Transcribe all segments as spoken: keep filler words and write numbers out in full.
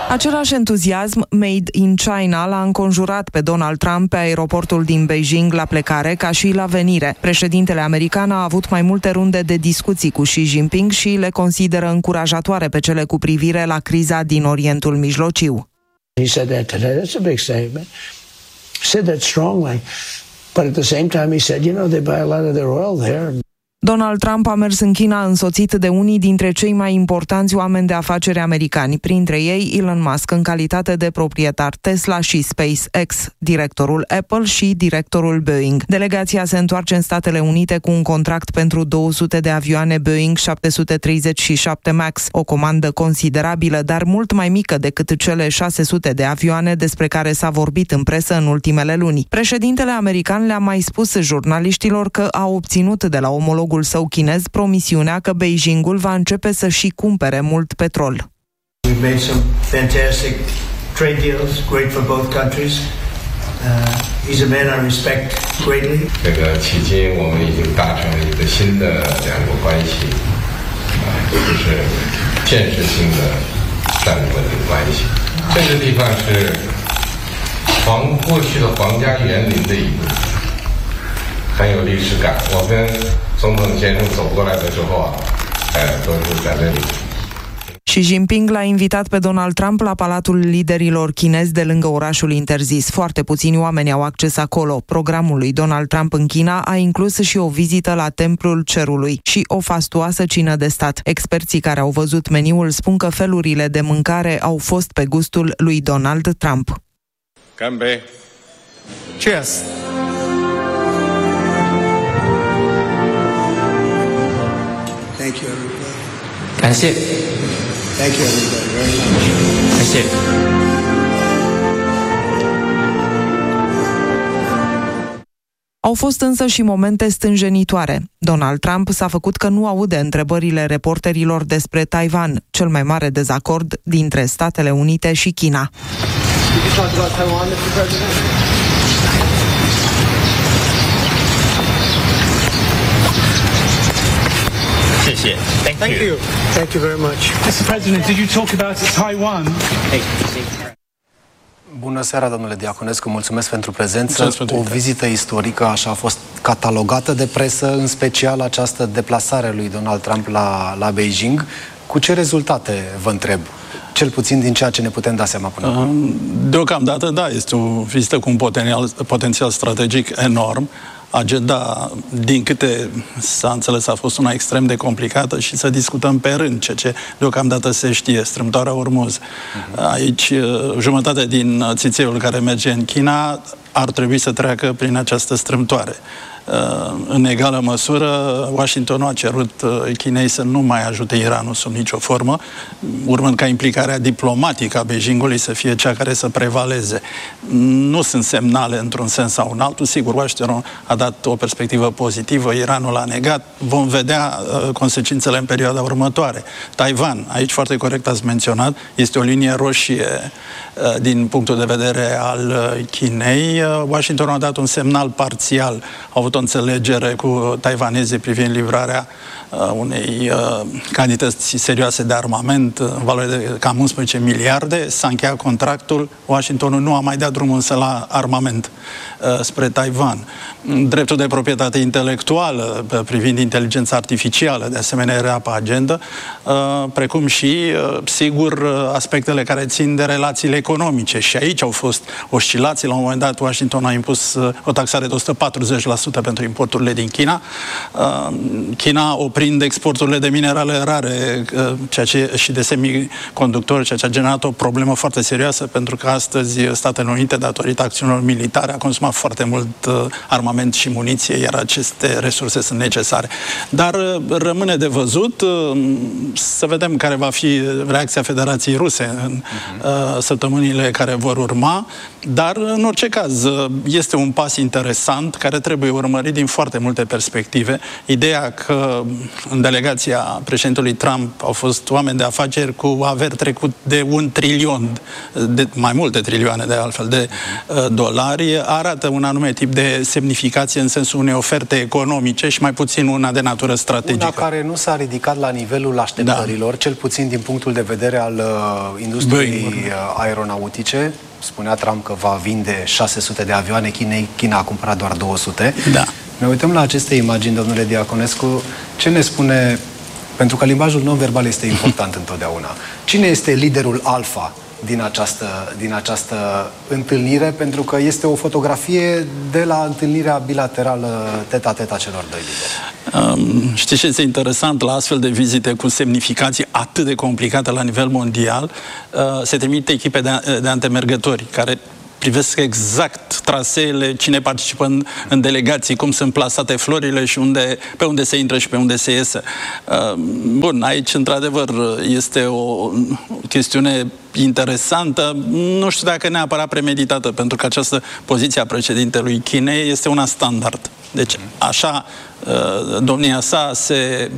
Același entuziasm made in China l-a înconjurat pe Donald Trump pe aeroportul din Beijing la plecare ca și la venire. Președintele american a avut mai multe runde de discuții cu Xi Jinping și le consideră încurajatoare pe cele cu privire la criza din Orientul Mijlociu. He said that today. That's a big statement. He said that strongly. But at the same time he said, you know, they buy a lot of their oil there. Donald Trump a mers în China însoțit de unii dintre cei mai importanți oameni de afaceri americani, printre ei Elon Musk în calitate de proprietar Tesla și SpaceX, directorul Apple și directorul Boeing. Delegația se întoarce în Statele Unite cu un contract pentru două sute de avioane Boeing șapte sute treizeci și șapte MAX, o comandă considerabilă, dar mult mai mică decât cele șase sute de avioane despre care s-a vorbit în presă în ultimele luni. Președintele american le-a mai spus jurnaliștilor că a obținut de la omologul său chinez promisiunea că Beijingul va începe să și cumpere mult petrol. We've made some fantastic trade deals, great for both countries. Uh, he's a man I respect greatly. 这个迄今我们已经达成了一个新的两国关系，啊，就是建设性的战略稳定关系。这个地方是皇过去的皇家园林的一部分。很有历史感。我跟总统先生走过来的时候啊，哎，都是在那里。 Xi Jinping l-a invitat pe Donald Trump la Palatul Liderilor Chinezi de lângă orașul interzis. Foarte puțini oameni au acces acolo. Programul lui Donald Trump în China a inclus și o vizită la Templul Cerului și o fastuoasă cină de stat. Experții care au văzut meniul spun că felurile de mâncare au fost pe gustul lui Donald Trump. Ganbei. Cheers! Thank you, everybody. 感谢 Thank you, everybody, very much. 感谢 Au fost însă și momente stânjenitoare. Donald Trump s-a făcut că nu aude întrebările reporterilor despre Taiwan, cel mai mare dezacord dintre Statele Unite și China. Did you talk about Taiwan, mister President? Thank, Thank you. Thank you very much. mister President, did you talk about Taiwan? Bună seara, domnule Diaconescu, mulțumesc pentru prezență. Mulțumesc, o vizită istorică, așa a fost catalogată de presă, în special această deplasare a lui Donald Trump la, la Beijing. Cu ce rezultate, vă întreb? Cel puțin din ceea ce ne putem da seama până acum. Deocamdată, da, este o vizită cu un potențial, potențial strategic enorm. Agenda, din câte s-a înțeles, a fost una extrem de complicată și să discutăm pe rând, ceea ce deocamdată se știe, strâmtoarea Ormuz. Uh-huh. Aici, jumătate din țițeiul care merge în China ar trebui să treacă prin această strâmtoare. În egală măsură, Washingtonul a cerut Chinei să nu mai ajute Iranul sub nicio formă, urmând ca implicarea diplomatică a Beijingului să fie cea care să prevaleze. Nu sunt semnale într-un sens sau în altul. Sigur, Washington a dat o perspectivă pozitivă, Iranul a negat. Vom vedea uh, consecințele în perioada următoare. Taiwan, aici foarte corect ați menționat, este o linie roșie uh, din punctul de vedere al uh, Chinei. Uh, Washingtonul a dat un semnal parțial. Au avut o înțelegere cu taiwanezii privind livrarea uh, unei uh, cantități serioase de armament în uh, valoare de cam unsprezece miliarde. S-a încheiat contractul. Washingtonul nu a mai dat drumul însă la armament uh, spre Taiwan. Dreptul de proprietate intelectuală uh, privind inteligența artificială, de asemenea, era pe agenda, uh, precum și, uh, sigur, uh, aspectele care țin de relațiile economice. Și aici au fost oscilații. La un moment dat, Washington a impus uh, o taxare de o sută patruzeci la sută pentru importurile din China. China oprind exporturile de minerale rare, ceea ce, și de semiconductori, ceea ce a generat o problemă foarte serioasă, pentru că astăzi Statele Unite, datorită acțiunilor militare, a consumat foarte mult armament și muniție, iar aceste resurse sunt necesare. Dar rămâne de văzut, să vedem care va fi reacția Federației Ruse în uh-huh. săptămânile care vor urma, dar în orice caz este un pas interesant care trebuie urmărit din foarte multe perspective. Ideea că în delegația președintelui Trump au fost oameni de afaceri cu averi trecut de un trilion, de mai multe trilioane de altfel de uh, dolari, arată un anume tip de semnificație în sensul unei oferte economice și mai puțin una de natură strategică. Una care nu s-a ridicat la nivelul așteptărilor, da. Cel puțin din punctul de vedere al uh, industriei Băi, aeronautice. Spunea Trump că va vinde șase sute de avioane, Chinei, China a cumpărat doar două sute. Da. Ne uităm la aceste imagini, domnule Diaconescu, ce ne spune, pentru că limbajul non-verbal este important întotdeauna. Cine este liderul alfa din această, din această întâlnire? Pentru că este o fotografie de la întâlnirea bilaterală teta-teta celor doi lideri. Um, știți ce este interesant? La astfel de vizite cu semnificații atât de complicate la nivel mondial, uh, se trimite echipe de, de antemergători care privesc exact traseele, cine participă în, în delegații, cum sunt plasate florile și unde, pe unde se intră și pe unde se iese. Bun, aici, într-adevăr, este o chestiune interesantă, nu știu dacă neapărat premeditată, pentru că această poziție a președintelui Chinei este una standard. Deci, așa, domnia sa se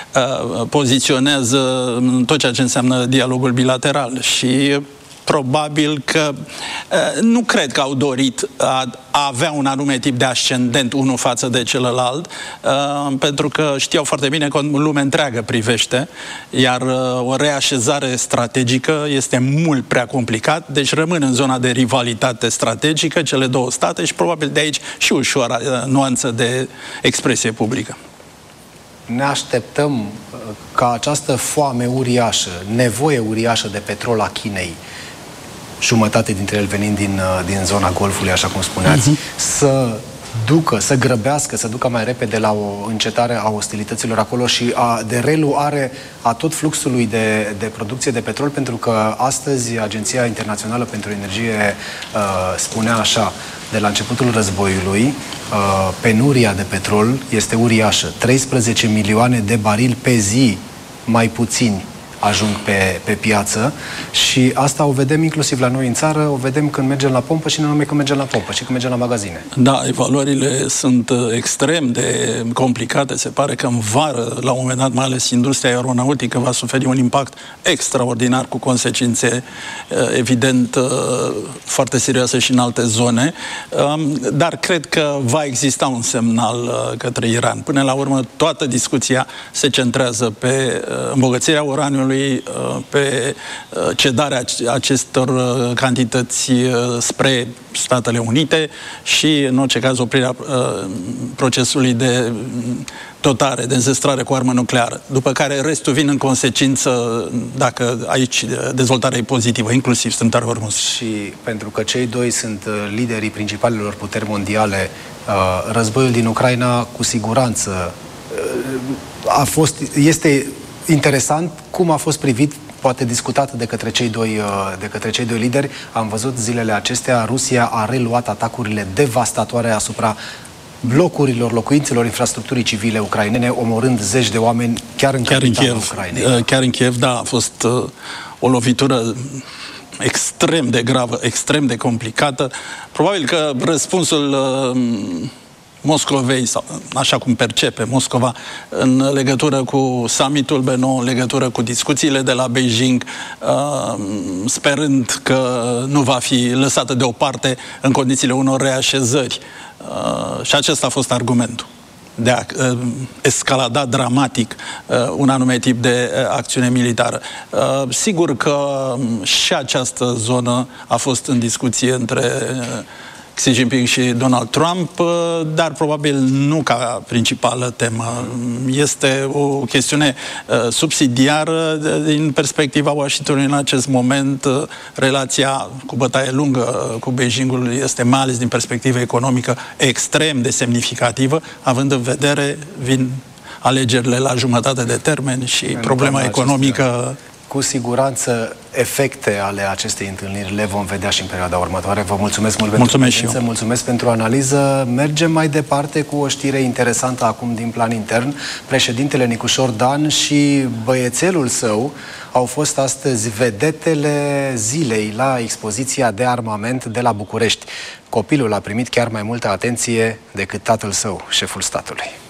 poziționează în tot ceea ce înseamnă dialogul bilateral și probabil că nu cred că au dorit a, a avea un anume tip de ascendent unul față de celălalt, pentru că știau foarte bine că lumea întreagă privește, iar o reașezare strategică este mult prea complicat, deci rămân în zona de rivalitate strategică cele două state și probabil de aici și ușoară nuanță de expresie publică. Ne așteptăm ca această foame uriașă, nevoie uriașă de petrol a Chinei, jumătate dintre el venind din, din zona Golfului, așa cum spuneați, uh-huh. să ducă, să grăbească, să ducă mai repede la o încetare a ostilităților acolo și a, de reluare a tot fluxului de, de producție de petrol, pentru că astăzi Agenția Internațională pentru Energie uh, spunea așa, de la începutul războiului, uh, penuria de petrol este uriașă. treisprezece milioane de barili pe zi, mai puțini, ajung pe, pe piață și asta o vedem inclusiv la noi în țară, o vedem când mergem la pompă și nu numai când mergem la pompă, ci când mergem la magazine. Da, evaluările sunt extrem de complicate. Se pare că în vară, la un moment dat, mai ales industria aeronautică va suferi un impact extraordinar cu consecințe, evident, foarte serioase și în alte zone, dar cred că va exista un semnal către Iran. Până la urmă, toată discuția se centrează pe îmbogățirea uraniului, pe cedarea acestor cantități spre Statele Unite și, în orice caz, oprirea procesului de dotare, de înzestrare cu armă nucleară. După care restul vin în consecință dacă aici dezvoltarea e pozitivă, inclusiv Stântarea Hormuz. Și pentru că cei doi sunt liderii principalelor puteri mondiale, războiul din Ucraina cu siguranță a fost, este interesant cum a fost privit, poate discutat de către cei doi, de către cei doi lideri. Am văzut zilele acestea, Rusia a reluat atacurile devastatoare asupra blocurilor, locuințelor, infrastructurii civile ucrainene, omorând zeci de oameni chiar în capitala Ucrainei. Chiar în Kiev, da, a fost uh, o lovitură extrem de gravă, extrem de complicată. Probabil că răspunsul uh, Moscovei, sau așa cum percepe Moscova, în legătură cu summitul B nouă, în legătură cu discuțiile de la Beijing, uh, sperând că nu va fi lăsată deoparte în condițiile unor reașezări. Uh, și acesta a fost argumentul de a uh, escalada dramatic uh, un anume tip de uh, acțiune militară. Uh, sigur că și această zonă a fost în discuție între uh, Xi Jinping și Donald Trump, dar probabil nu ca principală temă. Este o chestiune uh, subsidiară din perspectiva Washingtonului în acest moment. Uh, relația cu bătaie lungă uh, cu Beijingul este, mai ales din perspectivă economică, extrem de semnificativă, având în vedere vin alegerile la jumătate de termen și în problema economică. Acestea. Cu siguranță efecte ale acestei întâlniri le vom vedea și în perioada următoare. Vă mulțumesc mult pentru prezență, mulțumesc pentru analiză. Mergem mai departe cu o știre interesantă acum din plan intern. Președintele Nicușor Dan și băiețelul său au fost astăzi vedetele zilei la expoziția de armament de la București. Copilul a primit chiar mai multă atenție decât tatăl său, șeful statului.